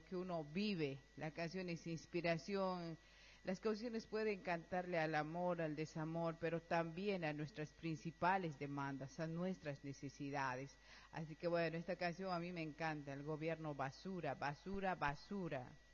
que uno vive. La canción es inspiración. Las canciones pueden cantarle al amor, al desamor, pero también a nuestras principales demandas, a nuestras necesidades. Así que bueno, esta canción a mí me encanta, el gobierno basura, basura, basura.